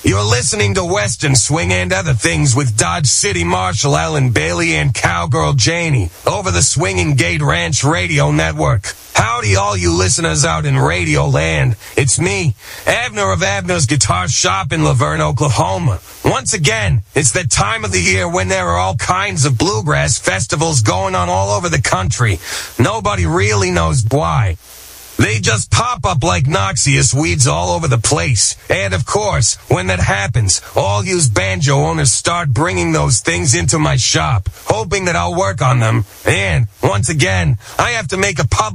You're listening to Western Swing and Other Things with Dodge City Marshal Ellen Bailey and Cowgirl Janie over the Swinging Gate Ranch Radio Network. Howdy, all you listeners out in Radio Land. It's me, Abner of Abner's Guitar Shop in Laverne, Oklahoma. Once again, it's that time of the year when there are all kinds of bluegrass festivals going on all over the country. Nobody really knows why. They just pop up like noxious weeds all over the place. And of course, when that happens, all you banjo owners start bringing those things into my shop, hoping that I'll work on them. And once again, I have to make a public